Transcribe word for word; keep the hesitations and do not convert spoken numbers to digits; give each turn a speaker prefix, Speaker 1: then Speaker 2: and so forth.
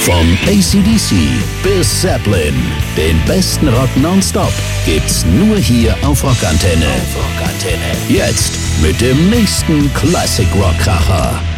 Speaker 1: Vom A C D C bis Zeppelin, den besten Rock nonstop gibt's nur hier auf Rockantenne. Auf Rockantenne. Jetzt mit dem nächsten Classic Rock Kracher.